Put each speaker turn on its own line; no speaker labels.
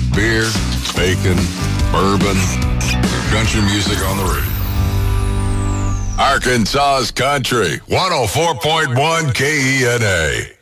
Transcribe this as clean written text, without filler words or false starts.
Beer, bacon, bourbon, country music on the radio. Arkansas's Country, 104.1 KENA.